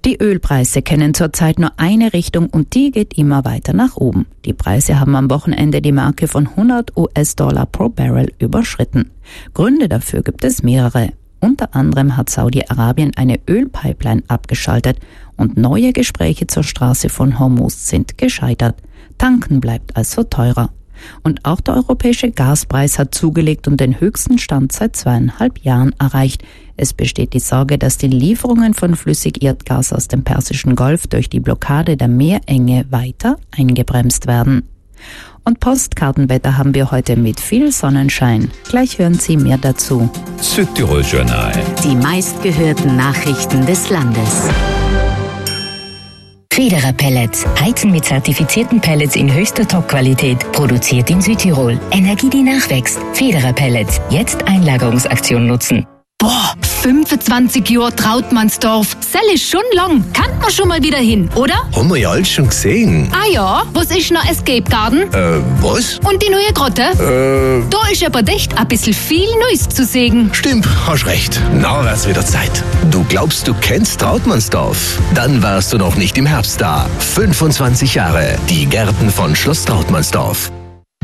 Die Ölpreise kennen zurzeit nur eine Richtung und die geht immer weiter nach oben. Die Preise haben am Wochenende die Marke von $100 pro Barrel überschritten. Gründe dafür gibt es mehrere. Unter anderem hat Saudi-Arabien eine Ölpipeline abgeschaltet und neue Gespräche zur Straße von Hormuz sind gescheitert. Tanken bleibt also teurer. Und auch der europäische Gaspreis hat zugelegt und den höchsten Stand seit 2,5 Jahren erreicht. Es besteht die Sorge, dass die Lieferungen von Flüssigerdgas aus dem Persischen Golf durch die Blockade der Meerenge weiter eingebremst werden. Und Postkartenwetter haben wir heute mit viel Sonnenschein. Gleich hören Sie mehr dazu. Südtirol Journal. Die meistgehörten Nachrichten des Landes. Federer Pellets. Heizen mit zertifizierten Pellets in höchster Top-Qualität. Produziert in Südtirol. Energie, die nachwächst. Federer Pellets. Jetzt Einlagerungsaktion nutzen. Boah, 25 Jahre Trautmannsdorf. Sell ist schon lang. Kann man schon mal wieder hin, oder? Haben wir ja alles schon gesehen. Ah ja, was ist noch Escape Garden? Was? Und die neue Grotte? Da ist aber echt ein bisschen viel Neues zu sehen. Stimmt, hast recht. Na, wär's wieder Zeit. Du glaubst, du kennst Trautmannsdorf? Dann warst du noch nicht im Herbst da. 25 Jahre. Die Gärten von Schloss Trautmannsdorf.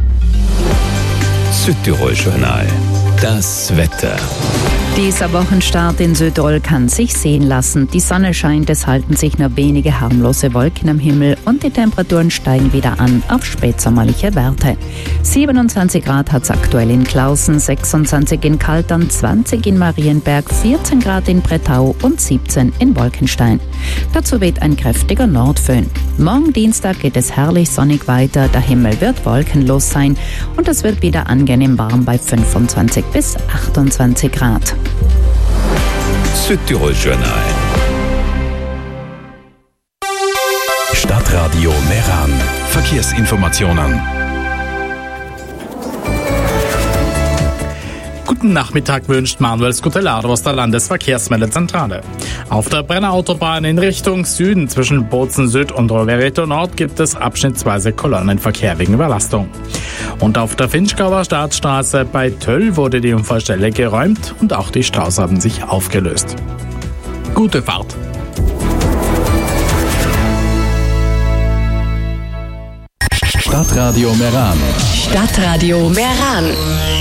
Südtirol Journal. Das Wetter. Dieser Wochenstart in Südtirol kann sich sehen lassen. Die Sonne scheint, es halten sich nur wenige harmlose Wolken am Himmel und die Temperaturen steigen wieder an auf spätsommerliche Werte. 27 Grad hat es aktuell in Klausen, 26 in Kaltern, 20 in Marienberg, 14 Grad in Brettau und 17 in Wolkenstein. Dazu weht ein kräftiger Nordföhn. Morgen Dienstag geht es herrlich sonnig weiter, der Himmel wird wolkenlos sein und es wird wieder angenehm warm bei 25 bis 28 Grad. Südtirol Journal. Stadtradio Meran. Verkehrsinformationen. Guten Nachmittag wünscht Manuel Scutellaro aus der Landesverkehrsmeldezentrale. Auf der Brenner Autobahn in Richtung Süden zwischen Bozen Süd und Rovereto Nord gibt es abschnittsweise Kolonnenverkehr wegen Überlastung. Und auf der Finchgauer Staatsstraße bei Töll wurde die Unfallstelle geräumt und auch die Staus haben sich aufgelöst. Gute Fahrt! Stadtradio Meran. Stadtradio Meran.